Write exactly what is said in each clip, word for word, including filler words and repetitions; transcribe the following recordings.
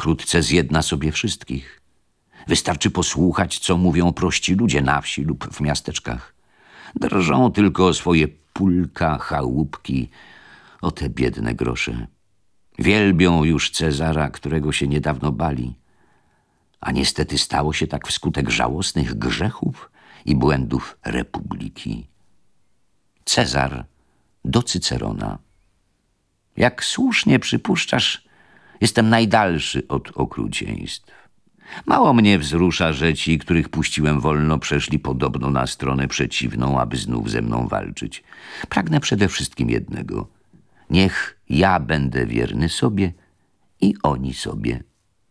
wkrótce zjedna sobie wszystkich. Wystarczy posłuchać, co mówią prości ludzie na wsi lub w miasteczkach. Drżą tylko o swoje pólka, chałupki, o te biedne grosze. Wielbią już Cezara, którego się niedawno bali. A niestety stało się tak wskutek żałosnych grzechów i błędów republiki. Cezar do Cycerona. Jak słusznie przypuszczasz, jestem najdalszy od okrucieństw. Mało mnie wzrusza, że ci, których puściłem wolno, przeszli podobno na stronę przeciwną, aby znów ze mną walczyć. Pragnę przede wszystkim jednego. Niech ja będę wierny sobie i oni sobie.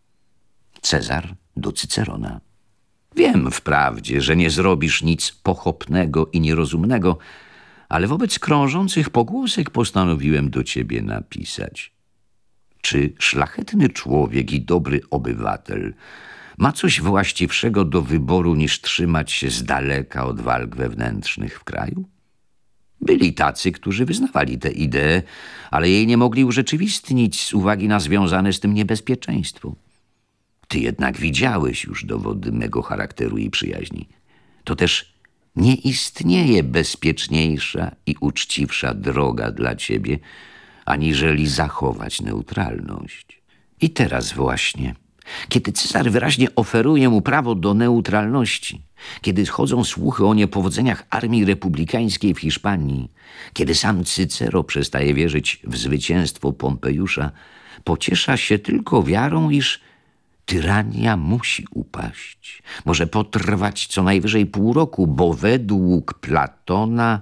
Cezar do Cycerona. Wiem wprawdzie, że nie zrobisz nic pochopnego i nierozumnego, ale wobec krążących pogłosek postanowiłem do ciebie napisać. Czy szlachetny człowiek i dobry obywatel ma coś właściwszego do wyboru, niż trzymać się z daleka od walk wewnętrznych w kraju? Byli tacy, którzy wyznawali tę ideę, ale jej nie mogli urzeczywistnić z uwagi na związane z tym niebezpieczeństwo. Ty jednak widziałeś już dowody mego charakteru i przyjaźni. To też nie istnieje bezpieczniejsza i uczciwsza droga dla ciebie, aniżeli zachować neutralność. I teraz właśnie, kiedy Cezar wyraźnie oferuje mu prawo do neutralności, kiedy chodzą słuchy o niepowodzeniach armii republikańskiej w Hiszpanii, kiedy sam Cycero przestaje wierzyć w zwycięstwo Pompejusza, pociesza się tylko wiarą, iż tyrania musi upaść. Może potrwać co najwyżej pół roku, bo według Platona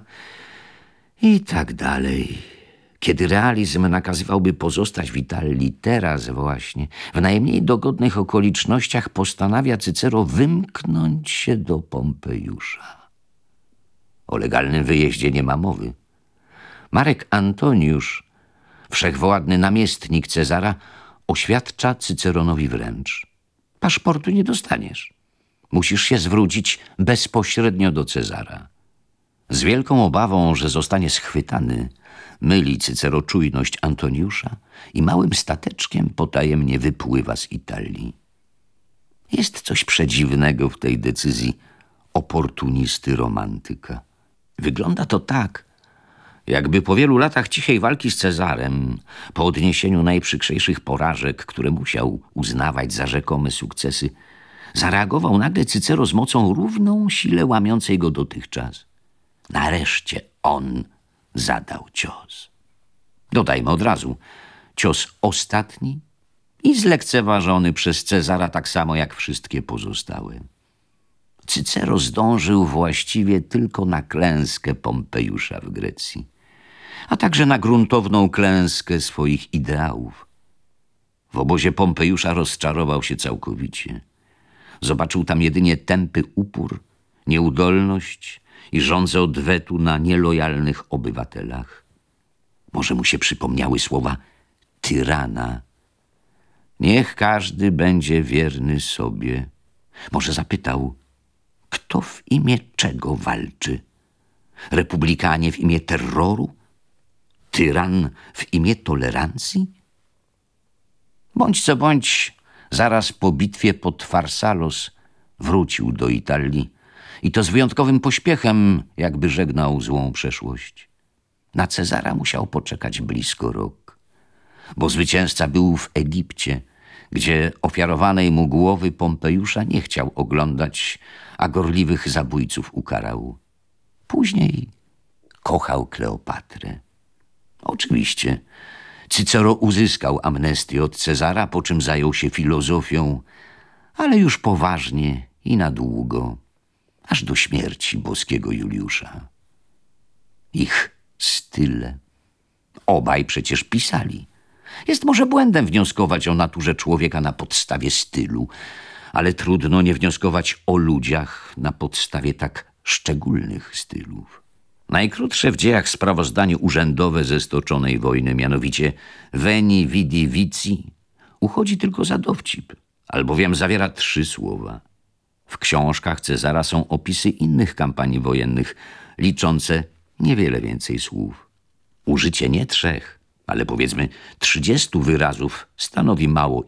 i tak dalej. Kiedy realizm nakazywałby pozostać w Italii, teraz właśnie, w najmniej dogodnych okolicznościach, postanawia Cycero wymknąć się do Pompejusza. O legalnym wyjeździe nie ma mowy. Marek Antoniusz, wszechwładny namiestnik Cezara, oświadcza Cyceronowi wręcz: paszportu nie dostaniesz. Musisz się zwrócić bezpośrednio do Cezara. Z wielką obawą, że zostanie schwytany, myli Cycero czujność Antoniusza i małym stateczkiem potajemnie wypływa z Italii. Jest coś przedziwnego w tej decyzji oportunisty romantyka. Wygląda to tak, jakby po wielu latach cichej walki z Cezarem, po odniesieniu najprzykrzejszych porażek, które musiał uznawać za rzekome sukcesy, zareagował nagle Cycero z mocą równą sile łamiącej go dotychczas. Nareszcie on zadał cios. Dodajmy od razu, cios ostatni i zlekceważony przez Cezara tak samo jak wszystkie pozostałe. Cycero zdążył właściwie tylko na klęskę Pompejusza w Grecji, a także na gruntowną klęskę swoich ideałów. W obozie Pompejusza rozczarował się całkowicie. Zobaczył tam jedynie tępy upór, nieudolność i żądzę odwetu na nielojalnych obywatelach. Może mu się przypomniały słowa tyrana. Niech każdy będzie wierny sobie. Może zapytał, kto w imię czego walczy? Republikanie w imię terroru? Tyran w imię tolerancji? Bądź co bądź, zaraz po bitwie pod Farsalos wrócił do Italii i to z wyjątkowym pośpiechem, jakby żegnał złą przeszłość. Na Cezara musiał poczekać blisko rok, bo zwycięzca był w Egipcie, gdzie ofiarowanej mu głowy Pompejusza nie chciał oglądać, a gorliwych zabójców ukarał. Później kochał Kleopatrę. Oczywiście Cycero uzyskał amnestię od Cezara, po czym zajął się filozofią, ale już poważnie i na długo, aż do śmierci boskiego Juliusza. Ich style. Obaj przecież pisali. Jest może błędem wnioskować o naturze człowieka na podstawie stylu, ale trudno nie wnioskować o ludziach na podstawie tak szczególnych stylów. Najkrótsze w dziejach sprawozdanie urzędowe ze stoczonej wojny, mianowicie Veni, Vidi, Vici, uchodzi tylko za dowcip, albowiem zawiera trzy słowa. W książkach Cezara są opisy innych kampanii wojennych, liczące niewiele więcej słów. Użycie nie trzech, ale powiedzmy trzydziestu wyrazów stanowi mało